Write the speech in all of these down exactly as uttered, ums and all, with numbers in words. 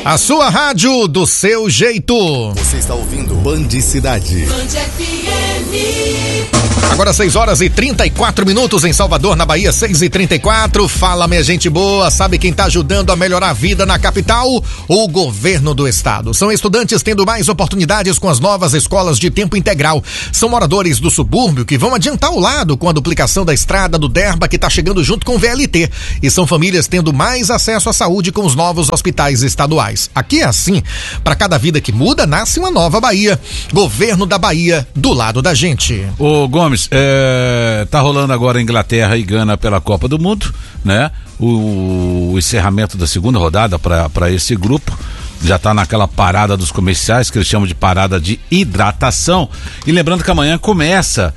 A sua rádio do seu jeito. Você está ouvindo Band Cidade. Band F M. Agora seis horas e trinta e quatro minutos em Salvador, na Bahia, seis e trinta e quatro. Fala, minha gente boa. Sabe quem tá ajudando a melhorar a vida na capital? O governo do estado. São estudantes tendo mais oportunidades com as novas escolas de tempo integral. São moradores do subúrbio que vão adiantar o lado com a duplicação da estrada do Derba, que tá chegando junto com o V L T. E são famílias tendo mais acesso à saúde com os novos hospitais estaduais. Aqui é assim. Para cada vida que muda, nasce uma nova Bahia. Governo da Bahia, do lado da gente. Ô Gomes, É, tá rolando agora Inglaterra e Gana pela Copa do Mundo, né? O, o encerramento da segunda rodada para esse grupo já tá naquela parada dos comerciais que eles chamam de parada de hidratação. E lembrando que amanhã começa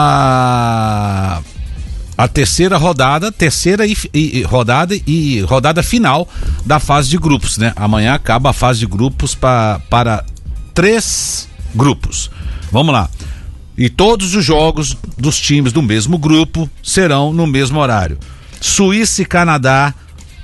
a a terceira rodada, terceira e, e, rodada e rodada final da fase de grupos, né? Amanhã acaba a fase de grupos pra, para três grupos. Vamos lá. E todos os jogos dos times do mesmo grupo serão no mesmo horário. Suíça e Canadá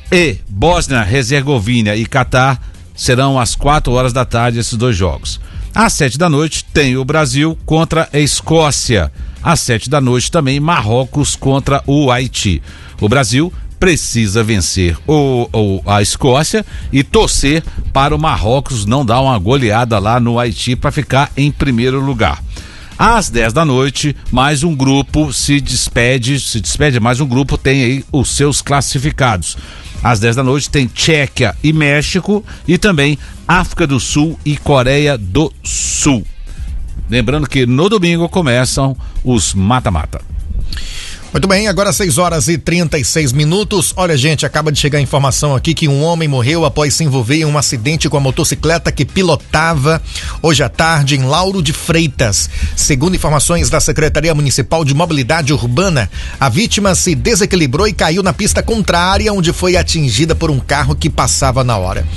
e Bósnia-Herzegovina e Catar serão às quatro horas da tarde esses dois jogos. Às sete da noite tem o Brasil contra a Escócia. Às sete da noite também Marrocos contra o Haiti. O Brasil precisa vencer o, o, a Escócia e torcer para o Marrocos não dar uma goleada lá no Haiti para ficar em primeiro lugar. Às dez da noite, mais um grupo se despede, se despede, mais um grupo tem aí os seus classificados. Às dez da noite tem Tchequia e México e também África do Sul e Coreia do Sul. Lembrando que no domingo começam os mata-mata. Muito bem, agora seis horas e trinta e seis minutos. Olha, gente, acaba de chegar a informação aqui que um homem morreu após se envolver em um acidente com a motocicleta que pilotava hoje à tarde em Lauro de Freitas. Segundo informações da Secretaria Municipal de Mobilidade Urbana, a vítima se desequilibrou e caiu na pista contrária, onde foi atingida por um carro que passava na hora.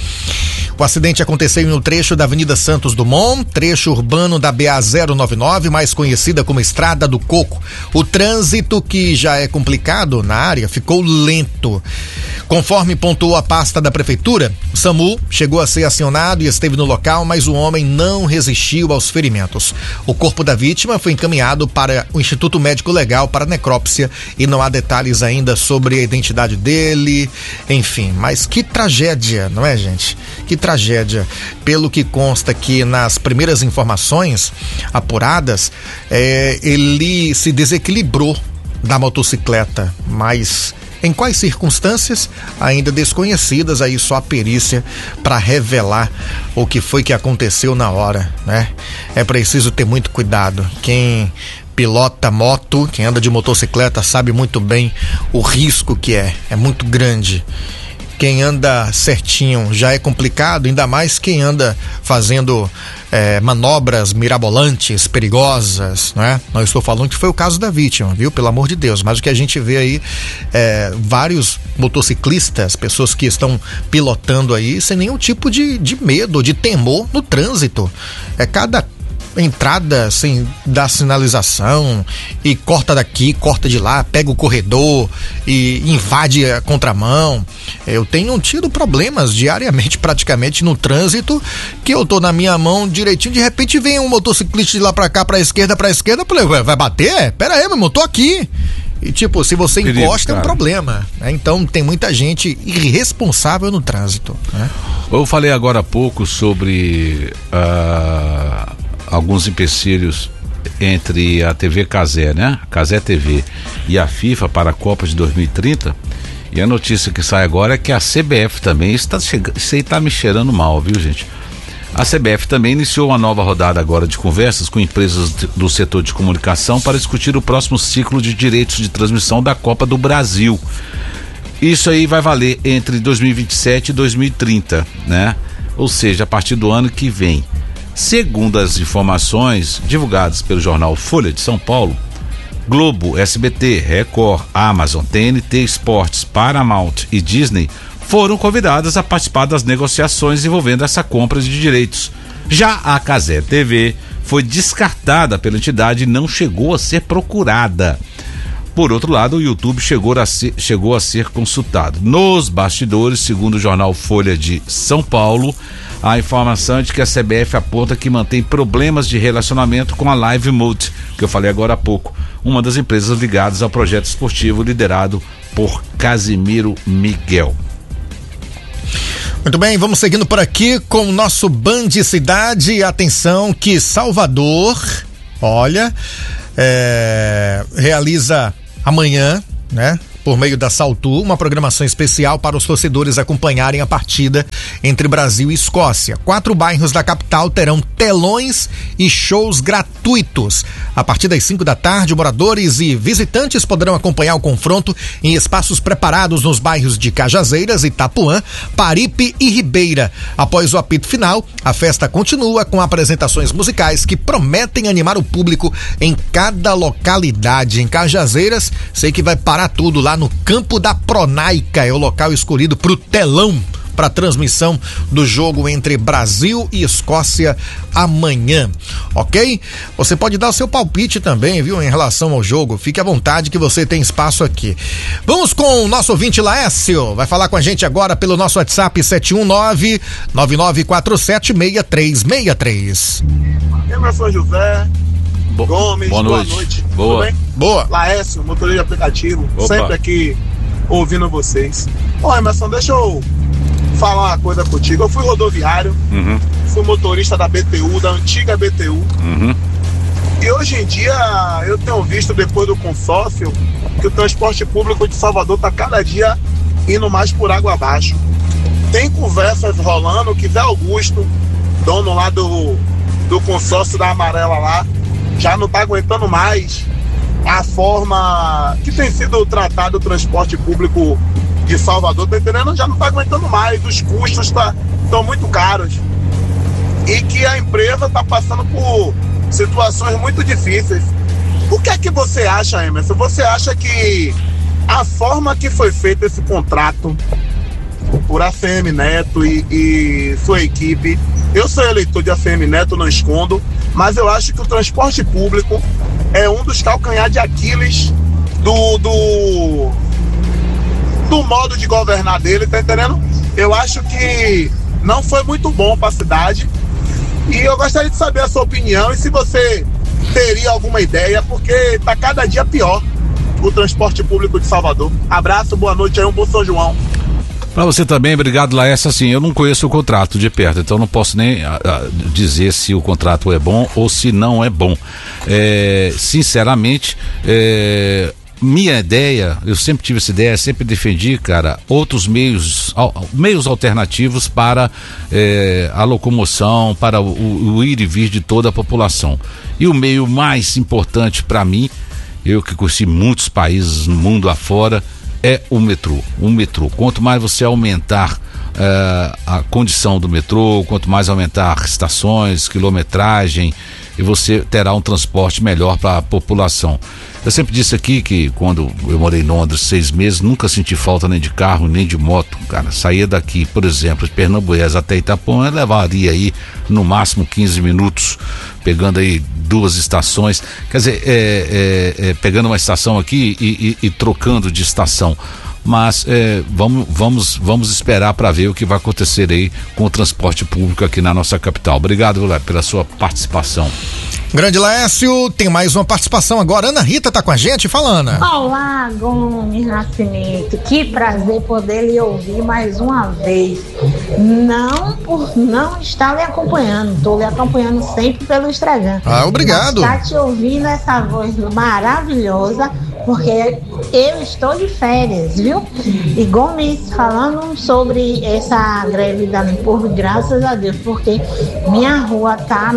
O acidente aconteceu no trecho da Avenida Santos Dumont, trecho urbano da B A zero nove nove, mais conhecida como Estrada do Coco. O trânsito, que já é complicado na área, ficou lento. Conforme pontuou a pasta da prefeitura, o SAMU chegou a ser acionado e esteve no local, mas o homem não resistiu aos ferimentos. O corpo da vítima foi encaminhado para o Instituto Médico Legal para necrópsia e não há detalhes ainda sobre a identidade dele, enfim, mas que tragédia, não é, gente? Que tragédia. Pelo que consta aqui nas primeiras informações apuradas, é, ele se desequilibrou da motocicleta, mas em quais circunstâncias ainda desconhecidas, aí só a perícia para revelar o que foi que aconteceu na hora, né? É preciso ter muito cuidado. Quem pilota moto, quem anda de motocicleta sabe muito bem o risco que é, é muito grande. Quem anda certinho já é complicado, ainda mais quem anda fazendo é, manobras mirabolantes, perigosas, não é? Não estou falando que foi o caso da vítima, viu? Pelo amor de Deus, mas o que a gente vê aí é vários motociclistas, pessoas que estão pilotando aí sem nenhum tipo de, de medo, de temor no trânsito. É cada entrada sem dar sinalização e corta daqui, corta de lá, pega o corredor e invade a contramão. Eu tenho tido problemas diariamente, praticamente, no trânsito, que eu tô na minha mão direitinho, de repente vem um motociclista de lá pra cá, pra esquerda, pra esquerda, eu falei, vai bater? Pera aí, meu irmão, tô aqui. E tipo, se você Perigo, encosta, cara. É um problema, né? Então tem muita gente irresponsável no trânsito, né? Eu falei agora há pouco sobre uh, alguns empecilhos entre a T V Cazé, né? Cazé T V e a FIFA para a Copa de dois mil e trinta. E a notícia que sai agora é que a C B F também está chegando, isso aí tá me cheirando mal, viu, gente? A C B F também iniciou uma nova rodada agora de conversas com empresas do setor de comunicação para discutir o próximo ciclo de direitos de transmissão da Copa do Brasil. Isso aí vai valer entre dois mil e vinte e sete e dois mil e trinta, né? Ou seja, a partir do ano que vem. Segundo as informações divulgadas pelo jornal Folha de São Paulo, Globo, S B T, Record, Amazon, T N T Esportes, Paramount e Disney foram convidadas a participar das negociações envolvendo essa compra de direitos. Já a Cazé T V foi descartada pela entidade e não chegou a ser procurada. Por outro lado, o YouTube chegou a ser, chegou a ser consultado. Nos bastidores, segundo o jornal Folha de São Paulo, a informação é de que a C B F aponta que mantém problemas de relacionamento com a Live Mode, que eu falei agora há pouco, uma das empresas ligadas ao projeto esportivo liderado por Casimiro Miguel. Muito bem, vamos seguindo por aqui com o nosso Band Cidade. Atenção que Salvador, olha, é, realiza amanhã, né? Por meio da Saltu, uma programação especial para os torcedores acompanharem a partida entre Brasil e Escócia. Quatro bairros da capital terão telões e shows gratuitos. A partir das cinco da tarde, moradores e visitantes poderão acompanhar o confronto em espaços preparados nos bairros de Cajazeiras, Itapuã, Paripe e Ribeira. Após o apito final, a festa continua com apresentações musicais que prometem animar o público em cada localidade. Em Cajazeiras, sei que vai parar tudo lá no campo da Pronaica, é o local escolhido para o telão para a transmissão do jogo entre Brasil e Escócia amanhã, ok? Você pode dar o seu palpite também, viu, em relação ao jogo, fique à vontade que você tem espaço aqui. Vamos com o nosso ouvinte Laércio, vai falar com a gente agora pelo nosso WhatsApp sete um nove, nove nove quatro sete, seis três seis três. Emerson José Bo- Gomes, boa noite. Boa noite. Boa. Tudo bem? Boa. Laércio, motorista de aplicativo, Opa. sempre aqui ouvindo vocês. Ô Emerson, deixa eu falar uma coisa contigo. Eu fui rodoviário, Uhum. fui motorista da B T U, da antiga B T U. Uhum. E hoje em dia eu tenho visto, depois do consórcio, que o transporte público de Salvador está cada dia indo mais por água abaixo. Tem conversas rolando que Zé Augusto, dono lá do, do consórcio da Amarela lá, já não está aguentando mais a forma que tem sido tratado o transporte público de Salvador, tá entendendo? Já não está aguentando mais, os custos estão tá, muito caros. E que a empresa está passando por situações muito difíceis. O que é que você acha, Emerson? Você acha que a forma que foi feito esse contrato por A C M Neto e, e sua equipe, eu sou eleitor de A C M Neto, não escondo, mas eu acho que o transporte público é um dos calcanhares de Aquiles do, do, do modo de governar dele, tá entendendo? Eu acho que não foi muito bom para a cidade e eu gostaria de saber a sua opinião e se você teria alguma ideia, porque tá cada dia pior o transporte público de Salvador. Abraço, boa noite aí, um bom São João. Para você também, obrigado, Laércio. Assim, eu não conheço o contrato de perto, então não posso nem a, a, dizer se o contrato é bom ou se não é bom. É, sinceramente, é, minha ideia, eu sempre tive essa ideia, sempre defendi, cara, outros meios, al, meios alternativos para é, a locomoção, para o, o ir e vir de toda a população. E o meio mais importante para mim, eu que conheci muitos países no mundo afora, é o metrô. O metrô. Quanto mais você aumentar uh, a condição do metrô, quanto mais aumentar estações, quilometragem, e você terá um transporte melhor para a população. Eu sempre disse aqui que quando eu morei em Londres seis meses, nunca senti falta nem de carro, nem de moto, cara. Saía daqui, por exemplo, de Pernambués até Itapuã, levaria aí no máximo quinze minutos, pegando aí duas estações, quer dizer, é, é, é, pegando uma estação aqui e, e, e trocando de estação. Mas é, vamos, vamos, vamos esperar para ver o que vai acontecer aí com o transporte público aqui na nossa capital. Obrigado, Léo, pela sua participação. Grande Laércio, tem mais uma participação agora. Ana Rita tá com a gente, fala, Ana. Olá, Gomes Nascimento, que prazer poder lhe ouvir mais uma vez. Não por não estar lhe acompanhando, estou lhe acompanhando sempre pelo Instagram. Ah, obrigado. Está te ouvindo essa voz maravilhosa, porque eu estou de férias, viu? E Gomes, falando sobre essa greve da Limpurbe, graças a Deus, porque minha rua tá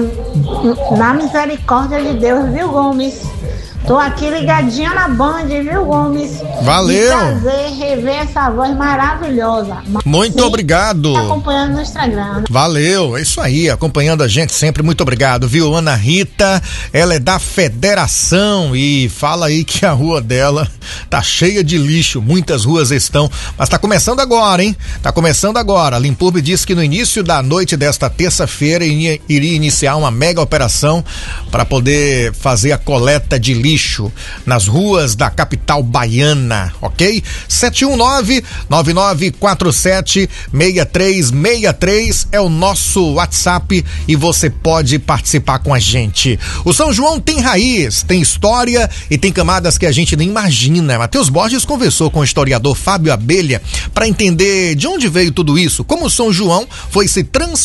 na misericórdia de Deus, viu, Gomes? Tô aqui ligadinha na Band, viu, Gomes? Valeu! Que prazer rever essa voz maravilhosa. Muito Sim, obrigado. Acompanhando no Instagram. Valeu, é isso aí, acompanhando a gente sempre, muito obrigado, viu? Ana Rita, ela é da Federação e fala aí que a rua dela tá cheia de lixo, muitas ruas estão, mas tá começando agora, hein? Tá começando agora. A Limpurbe disse que no início da noite desta terça-feira iria, iria iniciar uma mega operação para poder fazer a coleta de lixo lixo nas ruas da capital baiana, ok? sete um nove, nove nove quatro sete, seis três seis três é o nosso WhatsApp e você pode participar com a gente. O São João tem raiz, tem história e tem camadas que a gente nem imagina. Matheus Borges conversou com o historiador Fábio Abelha para entender de onde veio tudo isso, como o São João foi se transformando